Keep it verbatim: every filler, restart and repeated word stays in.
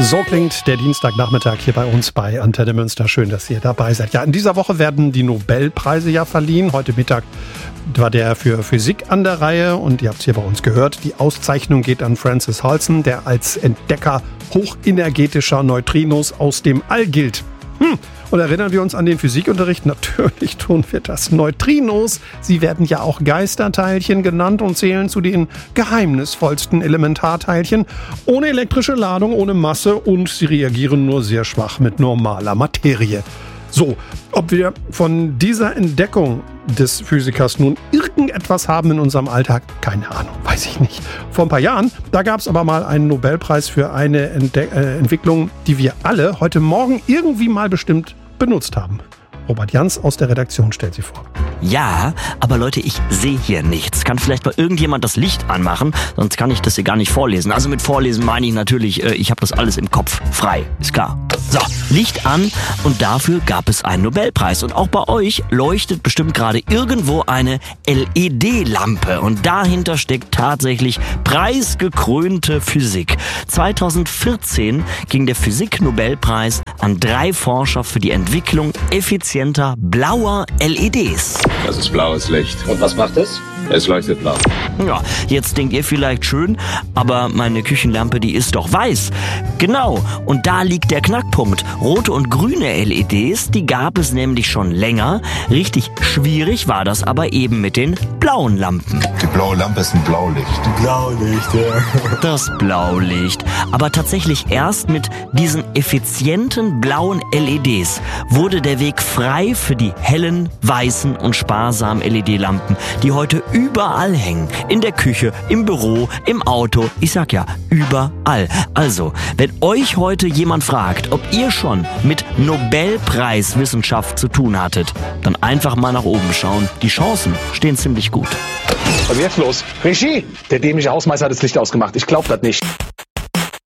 So klingt der Dienstagnachmittag hier bei uns bei Antenne Münster. Schön, dass ihr dabei seid. Ja, in dieser Woche werden die Nobelpreise ja verliehen. Heute Mittag war der für Physik an der Reihe und ihr habt es hier bei uns gehört. Die Auszeichnung geht an Francis Halston, der als Entdecker hochenergetischer Neutrinos aus dem All gilt. Hm. Und erinnern wir uns an den Physikunterricht? Natürlich tun wir das. Neutrinos, sie werden ja auch Geisterteilchen genannt und zählen zu den geheimnisvollsten Elementarteilchen. Ohne elektrische Ladung, ohne Masse und sie reagieren nur sehr schwach mit normaler Materie. So, ob wir von dieser Entdeckung des Physikers nun irgendetwas haben in unserem Alltag, keine Ahnung, weiß ich nicht. Vor ein paar Jahren, da gab es aber mal einen Nobelpreis für eine Entde- äh, Entwicklung, die wir alle heute Morgen irgendwie mal bestimmt benutzt haben. Robert Jans aus der Redaktion stellt sie vor. Ja, aber Leute, ich sehe hier nichts. Kann vielleicht mal irgendjemand das Licht anmachen? Sonst kann ich das hier gar nicht vorlesen. Also mit Vorlesen meine ich natürlich, äh, ich habe das alles im Kopf frei. Ist klar. So, Licht an und dafür gab es einen Nobelpreis. Und auch bei euch leuchtet bestimmt gerade irgendwo eine L E D-Lampe. Und dahinter steckt tatsächlich preisgekrönte Physik. zweitausendvierzehn ging der Physik-Nobelpreis an drei Forscher für die Entwicklung effizienter blauer L E Ds. Das ist blaues Licht. Und was macht es? Es leuchtet blau. Ja, jetzt denkt ihr vielleicht schön, aber meine Küchenlampe, die ist doch weiß. Genau, und da liegt der Knackpunkt. Rote und grüne L E Ds, die gab es nämlich schon länger. Richtig schwierig war das aber eben mit den blauen Lampen. Die blaue Lampe ist ein Blaulicht. Blaulicht, ja. Das Blaulicht. Aber tatsächlich erst mit diesen effizienten blauen L E Ds wurde der Weg frei für die hellen, weißen und sparsamen L E D-Lampen, die heute überall hängen. In der Küche, im Büro, im Auto. Ich sag ja, überall. Also, wenn euch heute jemand fragt, ob ihr schon mit Nobelpreiswissenschaft zu tun hattet, dann einfach mal nach oben schauen. Die Chancen stehen ziemlich gut. Was ist jetzt los? Regie! Der dämliche Hausmeister hat das Licht ausgemacht. Ich glaub das nicht.